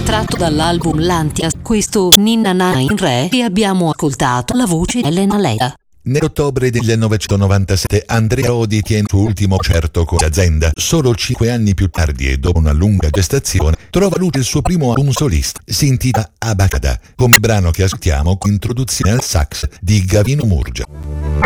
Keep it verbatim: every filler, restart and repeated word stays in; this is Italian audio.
tratto dall'album Lantia, questo Ninna Nine Re, e abbiamo ascoltato la voce di Elena Lea. Nell'ottobre del millenovecentonovantasette Andrea Odi tiene il suo ultimo concerto con l'azienda. Solo cinque anni più tardi e dopo una lunga gestazione trova luce il suo primo album solista. Si intitola Abacada, come brano che ascoltiamo con introduzione al sax di Gavino Murgia.